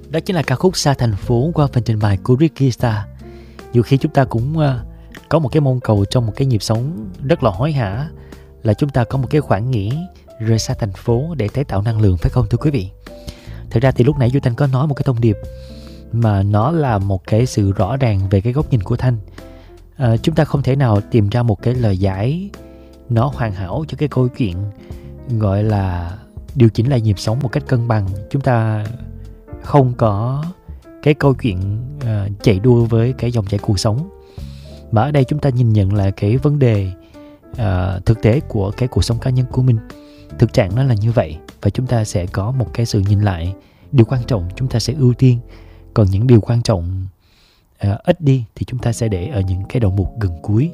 Đó chính là ca khúc Xa Thành Phố qua phần trình bày của Ricky Star. Dù khi chúng ta cũng có một cái mong cầu trong một cái nhịp sống rất là hối hả, là chúng ta có một cái khoảng nghỉ rời xa thành phố để tái tạo năng lượng, phải không thưa quý vị? Thực ra thì lúc nãy Duy Thanh có nói một cái thông điệp mà nó là một cái sự rõ ràng về cái góc nhìn của Thanh. Chúng ta không thể nào tìm ra một cái lời giải nó hoàn hảo cho cái câu chuyện gọi là điều chỉnh lại nhịp sống một cách cân bằng. Chúng ta không có cái câu chuyện chạy đua với cái dòng chảy cuộc sống, mà ở đây chúng ta nhìn nhận là cái vấn đề thực tế của cái cuộc sống cá nhân của mình. Thực trạng nó là như vậy, và chúng ta sẽ có một cái sự nhìn lại. Điều quan trọng chúng ta sẽ ưu tiên, còn những điều quan trọng ít đi thì chúng ta sẽ để ở những cái đầu mục gần cuối.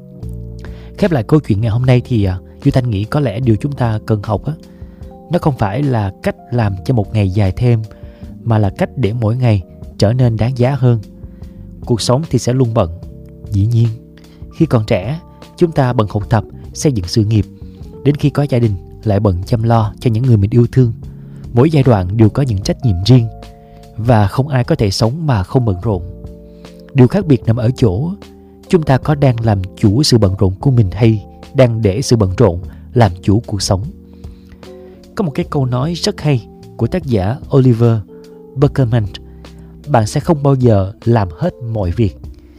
Khép lại câu chuyện ngày hôm nay thì Duy Thanh nghĩ có lẽ điều chúng ta cần học nó không phải là cách làm cho một ngày dài thêm, mà là cách để mỗi ngày trở nên đáng giá hơn. Cuộc sống thì sẽ luôn bận. Dĩ nhiên, khi còn trẻ, chúng ta bận học tập, xây dựng sự nghiệp. Đến khi có gia đình, lại bận chăm lo cho những người mình yêu thương. Mỗi giai đoạn đều có những trách nhiệm riêng, và không ai có thể sống mà không bận rộn. Điều khác biệt nằm ở chỗ, chúng ta có đang làm chủ sự bận rộn của mình hay đang để sự bận rộn làm chủ cuộc sống. Có một cái câu nói rất hay của tác giả Oliver Burkeman: bạn sẽ không bao giờ làm hết mọi việc.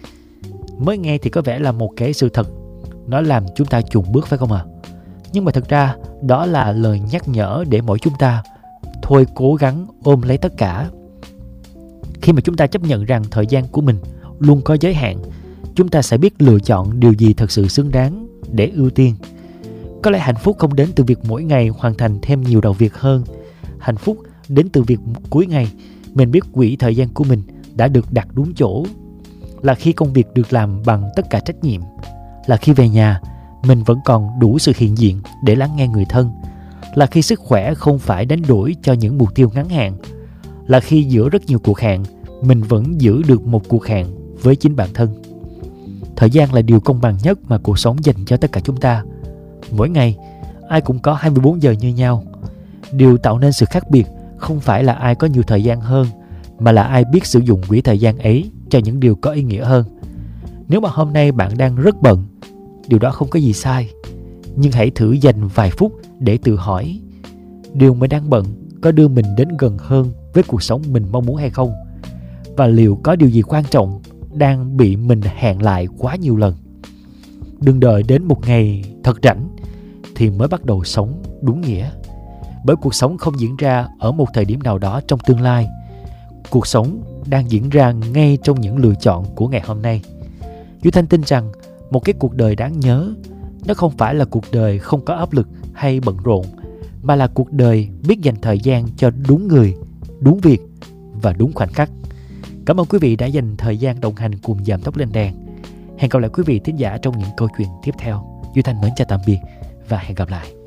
Mới nghe thì có vẻ là một cái sự thật, nó làm chúng ta chùn bước, phải không ạ? Nhưng mà thực ra đó là lời nhắc nhở để mỗi chúng ta thôi cố gắng ôm lấy tất cả. Khi mà chúng ta chấp nhận rằng thời gian của mình luôn có giới hạn, chúng ta sẽ biết lựa chọn điều gì thật sự xứng đáng để ưu tiên. Có lẽ hạnh phúc không đến từ việc mỗi ngày hoàn thành thêm nhiều đầu việc hơn. Hạnh phúc đến từ việc cuối ngày mình biết quỹ thời gian của mình đã được đặt đúng chỗ. Là khi công việc được làm bằng tất cả trách nhiệm. Là khi về nhà mình vẫn còn đủ sự hiện diện để lắng nghe người thân. Là khi sức khỏe không phải đánh đổi cho những mục tiêu ngắn hạn. Là khi giữa rất nhiều cuộc hẹn, mình vẫn giữ được một cuộc hẹn với chính bản thân. Thời gian là điều công bằng nhất mà cuộc sống dành cho tất cả chúng ta. Mỗi ngày, ai cũng có 24 giờ như nhau. Điều tạo nên sự khác biệt không phải là ai có nhiều thời gian hơn, mà là ai biết sử dụng quỹ thời gian ấy cho những điều có ý nghĩa hơn. Nếu mà hôm nay bạn đang rất bận, điều đó không có gì sai. Nhưng hãy thử dành vài phút để tự hỏi, điều mình đang bận có đưa mình đến gần hơn với cuộc sống mình mong muốn hay không? Và liệu có điều gì quan trọng đang bị mình hẹn lại quá nhiều lần? Đừng đợi đến một ngày thật rảnh thì mới bắt đầu sống đúng nghĩa. Bởi cuộc sống không diễn ra ở một thời điểm nào đó trong tương lai. Cuộc sống đang diễn ra ngay trong những lựa chọn của ngày hôm nay. Duy Thanh tin rằng một cái cuộc đời đáng nhớ, nó không phải là cuộc đời không có áp lực hay bận rộn, mà là cuộc đời biết dành thời gian cho đúng người, đúng việc và đúng khoảnh khắc. Cảm ơn quý vị đã dành thời gian đồng hành cùng Giảm Tốc Lên Đèn. Hẹn gặp lại quý vị thính giả trong những câu chuyện tiếp theo. Duy Thanh mến chào tạm biệt và hẹn gặp lại.